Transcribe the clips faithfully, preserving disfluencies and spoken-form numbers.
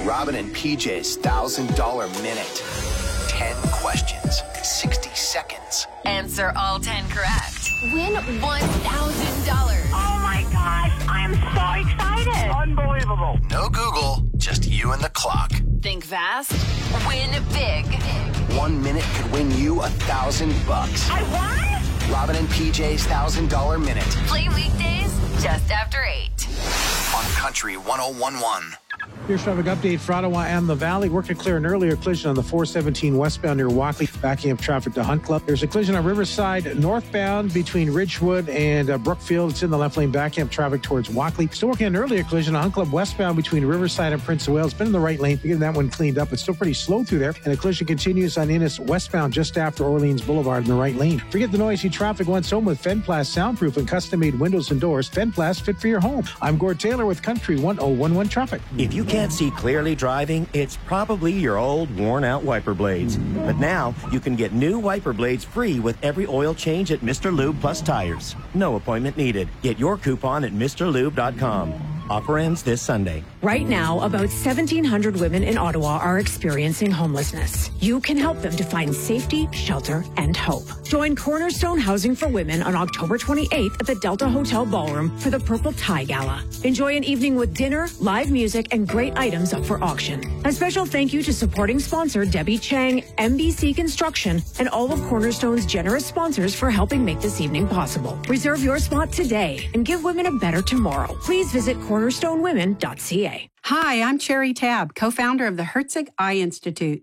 Robin and P J's one thousand dollars Minute. ten questions, sixty seconds. Answer all ten correct. Win one thousand dollars. Oh my gosh, I am so excited. Unbelievable. No Google, just you and the clock. Think fast, win big. One minute could win you a thousand bucks. I won? Robin and P J's one thousand dollars Minute. Play weekdays just after eight. On Country one oh one point one. Here's traffic update for Ottawa and the Valley. Working to clear an earlier collision on the four seventeen westbound near Walkley, backing up traffic to Hunt Club. There's a collision on Riverside northbound between Ridgewood and uh, Brookfield. It's in the left lane, backing up traffic towards Walkley. Still working on an earlier collision on Hunt Club westbound between Riverside and Prince of Wales. Been in the right lane. We're getting that one cleaned up. It's still pretty slow through there. And the collision continues on Innis westbound just after Orleans Boulevard in the right lane. Forget the noisy traffic once home with Fenplast soundproof and custom-made windows and doors. Fenplast fit for your home. I'm Gord Taylor with Country one oh one one Traffic. If you can't see clearly driving, it's probably your old worn-out wiper blades. But now you can get new wiper blades free with every oil change at Mister Lube Plus Tires. No appointment needed. Get your coupon at Mr Lube dot com. Offer ends this Sunday. Right now, about seventeen hundred women in Ottawa are experiencing homelessness. You can help them to find safety, shelter, and hope. Join Cornerstone Housing for Women on October twenty-eighth at the Delta Hotel Ballroom for the Purple Tie Gala. Enjoy an evening with dinner, live music, and great items up for auction. A special thank you to supporting sponsor Debbie Chang, M B C Construction, and all of Cornerstone's generous sponsors for helping make this evening possible. Reserve your spot today and give women a better tomorrow. Please visit cornerstone women dot c a. Hi, I'm Cherry Tabb, co-founder of the Herzig Eye Institute.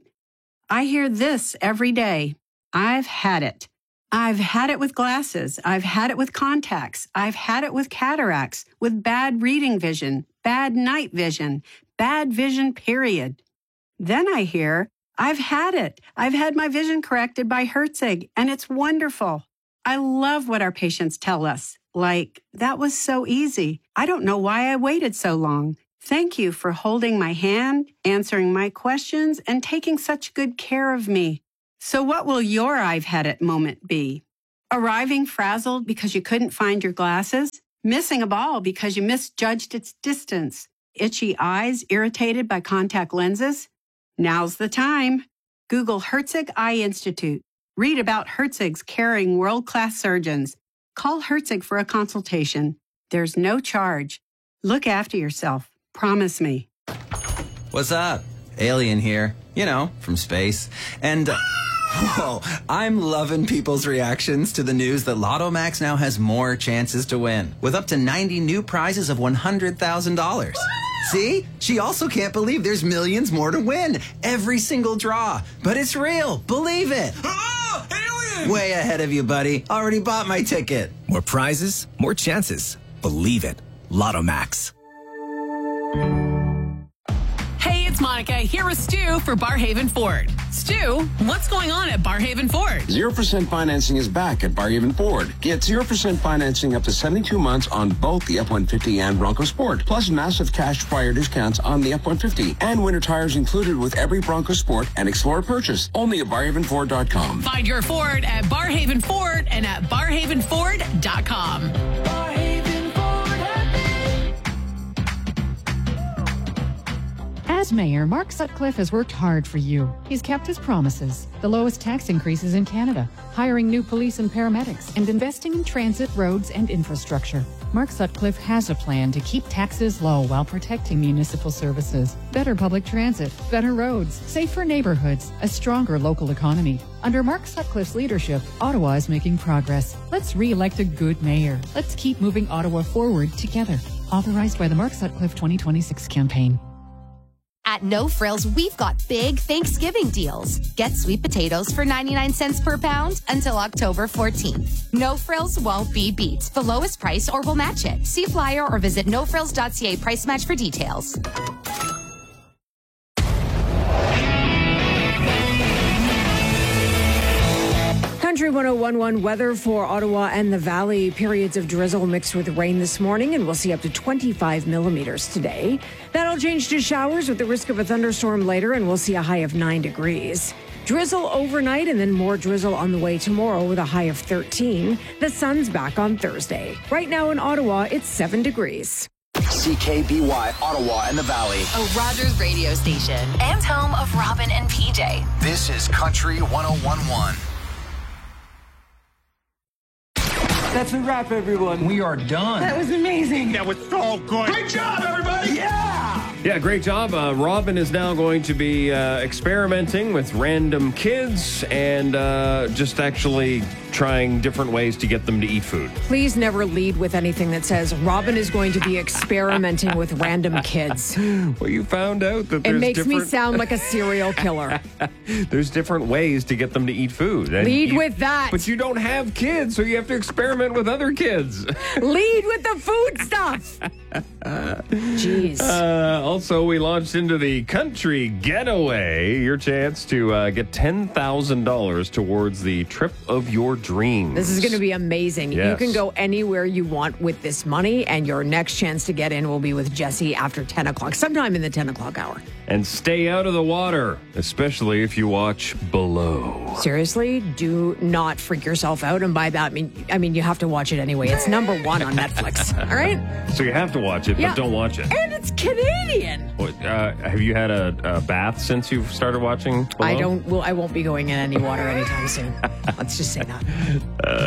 I hear this every day. I've had it. I've had it with glasses. I've had it with contacts. I've had it with cataracts, with bad reading vision, bad night vision, bad vision, period. Then I hear, I've had it. I've had my vision corrected by Herzig, and it's wonderful. I love what our patients tell us. Like, that was so easy. I don't know why I waited so long. Thank you for holding my hand, answering my questions, and taking such good care of me. So what will your I've had it moment be? Arriving frazzled because you couldn't find your glasses? Missing a ball because you misjudged its distance? Itchy eyes irritated by contact lenses? Now's the time. Google Herzig Eye Institute. Read about Herzig's caring world-class surgeons. Call Herzig for a consultation. There's no charge. Look after yourself. Promise me. What's up? Alien here. You know, from space. And, uh, whoa, I'm loving people's reactions to the news that Lotto Max now has more chances to win, with up to ninety new prizes of one hundred thousand dollars. See? She also can't believe there's millions more to win. Every single draw. But it's real. Believe it. Oh, alien! Way ahead of you, buddy. Already bought my ticket. More prizes, more chances. Believe it. Lotto Max. Hey, it's Monica here with Stu for Barhaven Ford. Stu, what's going on at Barhaven Ford? zero percent financing is back at Barhaven Ford. Get zero percent financing up to seventy-two months on both the F one fifty and Bronco Sport, plus massive cash buyer discounts on the F one fifty, and winter tires included with every Bronco Sport and Explorer purchase. Only at barhaven ford dot com. Find your Ford at Barhaven Ford and at barhaven ford dot com. As mayor, Mark Sutcliffe has worked hard for you. He's kept his promises, the lowest tax increases in Canada, hiring new police and paramedics, and investing in transit, roads, and infrastructure. Mark Sutcliffe has a plan to keep taxes low while protecting municipal services. Better public transit, better roads, safer neighborhoods, a stronger local economy. Under Mark Sutcliffe's leadership, Ottawa is making progress. Let's re-elect a good mayor. Let's keep moving Ottawa forward together. Authorized by the Mark Sutcliffe twenty twenty-six campaign. At No Frills, we've got big Thanksgiving deals. Get sweet potatoes for ninety-nine cents per pound until October fourteenth. No Frills won't be beat. The lowest price or we'll match it. See flyer or visit no frills dot c a price match for details. Country one oh one point one weather for Ottawa and the Valley. Periods of drizzle mixed with rain this morning, and we'll see up to twenty-five millimeters today. That'll change to showers with the risk of a thunderstorm later, and we'll see a high of nine degrees. Drizzle overnight and then more drizzle on the way tomorrow with a high of thirteen. The sun's back on Thursday. Right now in Ottawa, it's seven degrees. C K B Y, Ottawa and the Valley. A Rogers radio station and home of Robin and P J. This is Country one oh one point one. That's a wrap, everyone. We are done. That was amazing. That was so good. Great job, everybody. Yeah. Yeah, great job. Uh, Robin is now going to be uh, experimenting with random kids and uh, just actually trying different ways to get them to eat food. Please never lead with anything that says Robin is going to be experimenting with random kids. Well, you found out that It there's makes different... me sound like a serial killer. There's different ways to get them to eat food. And Lead you- with that. But you don't have kids, so you have to experiment with other kids. Lead with the food stuff. Jeez. Uh, also, we launched into the Country Getaway. Your chance to uh, get ten thousand dollars towards the trip of your dreams. This is going to be amazing. You Yes. can go anywhere you want with this money, and your next chance to get in will be with Jesse after ten o'clock, sometime in the ten o'clock hour. And stay out of the water, especially if you watch Below. Seriously, do not freak yourself out and buy that. I mean, I mean, you have to watch it anyway. It's number one on Netflix. All right? So you have to watch it, Yeah. but don't watch it. And it's Canadian. What, uh, have you had a, a bath since you've started watching Below? I don't. Well, I won't be going in any water anytime soon. Let's just say that. Uh,